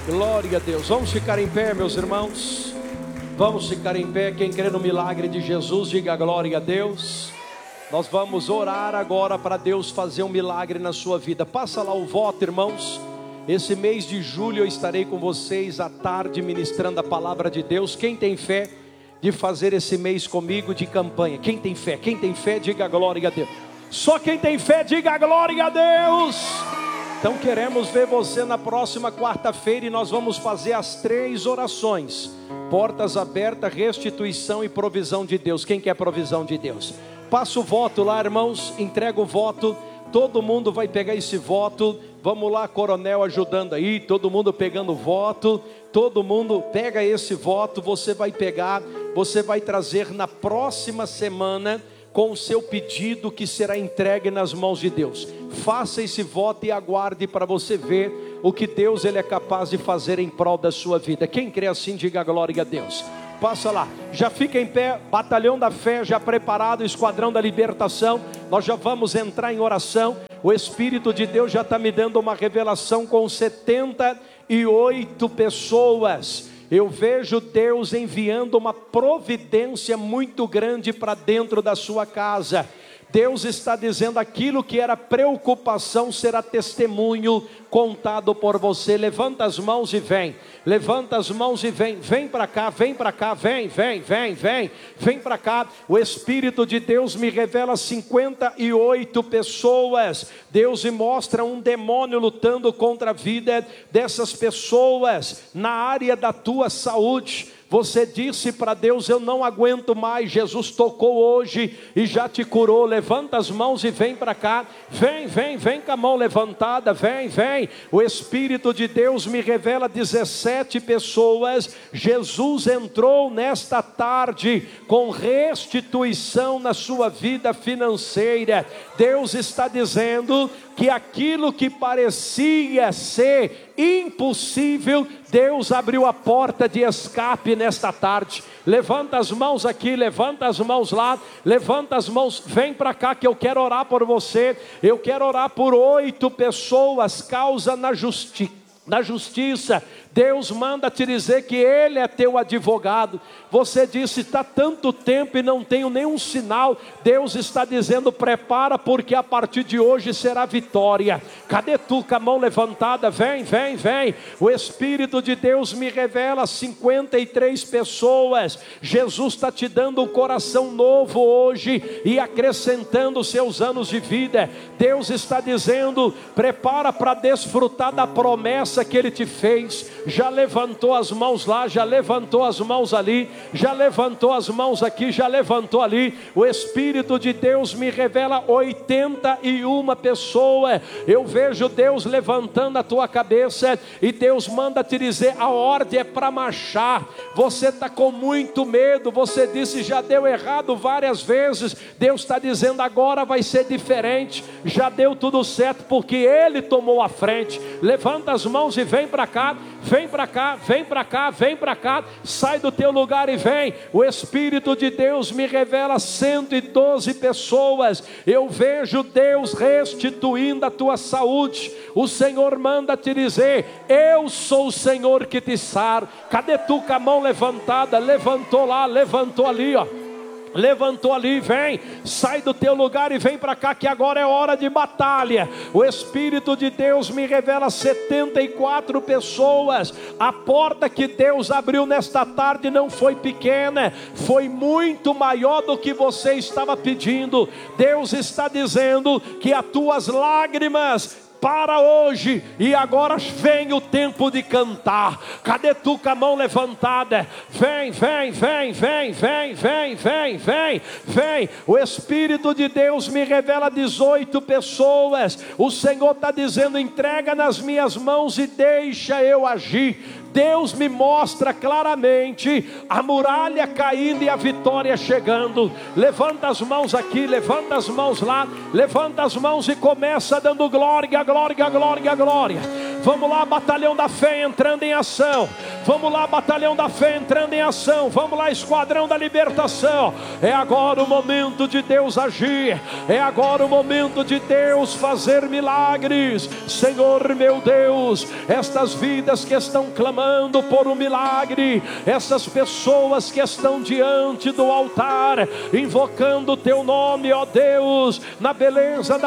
Glória a Deus. Vamos ficar em pé, meus irmãos. Vamos ficar em pé. Quem crê no milagre de Jesus, diga glória a Deus. Nós vamos orar agora para Deus fazer um milagre na sua vida. Passa lá o voto, irmãos. Esse mês de julho eu estarei com vocês à tarde ministrando a palavra de Deus. Quem tem fé de fazer esse mês comigo de campanha? Quem tem fé? Quem tem fé, diga glória a Deus. Só quem tem fé, diga glória a Deus. Então queremos ver você na próxima quarta-feira e nós vamos fazer as 3 orações: portas abertas, restituição e provisão de Deus. Quem quer provisão de Deus? Passa o voto lá, irmãos, entrega o voto. Todo mundo vai pegar esse voto. Vamos lá, coronel ajudando aí, todo mundo pegando o voto. Todo mundo pega esse voto, você vai pegar, você vai trazer na próxima semana com o seu pedido, que será entregue nas mãos de Deus. Faça esse voto e aguarde para você ver o que Deus ele é capaz de fazer em prol da sua vida. Quem crê assim, diga glória a Deus. Passa lá, já fica em pé, batalhão da fé já preparado, esquadrão da libertação. Nós já vamos entrar em oração. O Espírito de Deus já está me dando uma revelação com 78 pessoas. Eu vejo Deus enviando uma providência muito grande para dentro da sua casa. Deus está dizendo: aquilo que era preocupação será testemunho contado por você. Levanta as mãos e vem. Levanta as mãos e vem. Vem para cá, vem para cá, vem para cá. O Espírito de Deus me revela 58 pessoas. Deus me mostra um demônio lutando contra a vida dessas pessoas na área da tua saúde. Você disse para Deus: eu não aguento mais. Jesus tocou hoje e já te curou. Levanta as mãos e vem para cá. Vem com a mão levantada. Vem. O Espírito de Deus me revela 17 pessoas. Jesus entrou nesta tarde com restituição na sua vida financeira. Deus está dizendo que aquilo que parecia ser impossível, Deus abriu a porta de escape nesta tarde. Levanta as mãos aqui, levanta as mãos lá, levanta as mãos, vem para cá que eu quero orar por você. Eu quero orar por 8 pessoas, causa na justiça. Deus manda te dizer que Ele é teu advogado. Você disse: está tanto tempo e não tenho nenhum sinal. Deus está dizendo: prepara, porque a partir de hoje será vitória. Cadê tu com a mão levantada? Vem. O Espírito de Deus me revela 53 pessoas. Jesus está te dando um coração novo hoje e acrescentando seus anos de vida. Deus está dizendo: prepara para desfrutar da promessa que Ele te fez. Já levantou as mãos lá, já levantou as mãos ali, já levantou as mãos aqui, já levantou ali. O Espírito de Deus me revela 81 pessoas. Eu vejo Deus levantando a tua cabeça e Deus manda te dizer: a ordem é para marchar. Você está com muito medo, você disse: já deu errado várias vezes. Deus está dizendo: agora vai ser diferente. Já deu tudo certo, porque Ele tomou a frente. Levanta as mãos e vem para cá. Vem para cá, sai do teu lugar e vem. O Espírito de Deus me revela 112 pessoas. Eu vejo Deus restituindo a tua saúde. O Senhor manda te dizer: eu sou o Senhor que te sara. Cadê tu com a mão levantada? Levantou lá, levantou ali, ó. Levantou ali, vem, sai do teu lugar e vem para cá, que agora é hora de batalha. O Espírito de Deus me revela 74 pessoas. A porta que Deus abriu nesta tarde não foi pequena, foi muito maior do que você estava pedindo. Deus está dizendo que as tuas lágrimas para hoje, e agora vem o tempo de cantar. Cadê tu com a mão levantada? Vem. O Espírito de Deus me revela 18 pessoas. O Senhor está dizendo: entrega nas minhas mãos e deixa eu agir. Deus me mostra claramente a muralha caindo e a vitória chegando. Levanta as mãos aqui, levanta as mãos lá, levanta as mãos e começa dando glória. Vamos lá, batalhão da fé entrando em ação. Vamos lá, batalhão da fé entrando em ação. Vamos lá, esquadrão da libertação. É agora o momento de Deus agir. É agora o momento de Deus fazer milagres. Senhor meu Deus, estas vidas que estão clamando por um milagre, essas pessoas que estão diante do altar, invocando o teu nome, ó Deus, na beleza da